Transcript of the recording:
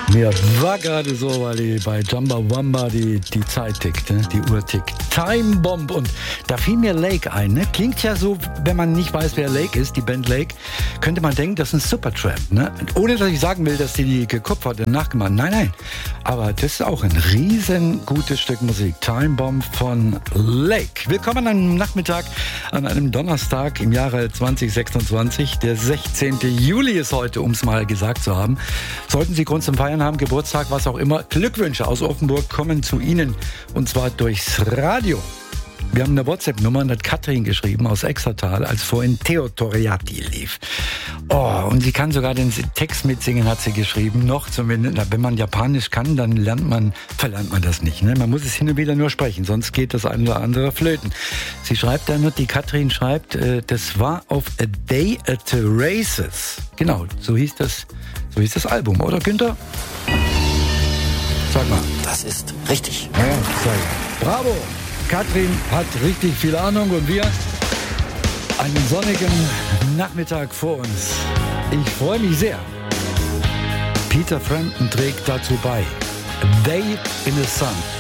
Mir war gerade so, weil bei Jamba Wamba die Zeit tickt, ne? Die Uhr tickt. Time Bomb. Und da fiel mir Lake ein. Ne? Klingt ja so, wenn man nicht weiß, wer Lake ist, die Band Lake, könnte man denken, das ist ein Supertramp. Ne? Ohne, dass ich sagen will, dass die gekupfert und nachgemacht. Nein. Aber das ist auch ein riesengutes Stück Musik. Time Bomb von Lake. Willkommen am Nachmittag an einem Donnerstag im Jahre 2026. Der 16. Juli ist heute, um es mal gesagt zu haben. Sollten Sie Grund zum Feiern haben, Geburtstag, was auch immer, Glückwünsche aus Offenburg kommen zu Ihnen. Und zwar durchs Radio. Wir haben eine WhatsApp-Nummer und hat Katrin geschrieben aus Exertal, als vorhin Teotoriati lief. Oh, und sie kann sogar den Text mitsingen, hat sie geschrieben. Noch zumindest, wenn man Japanisch kann, dann verlernt man das nicht. Ne? Man muss es hin und wieder nur sprechen, sonst geht das eine oder andere flöten. Sie schreibt dann noch, die Katrin schreibt, das war auf A Day at the Races. Genau, so hieß das Album, oder Günther? Sag mal. Das ist richtig. Ja, bravo! Katrin hat richtig viel Ahnung und wir einen sonnigen Nachmittag vor uns. Ich freue mich sehr. Peter Frampton trägt dazu bei. A Day in the Sun.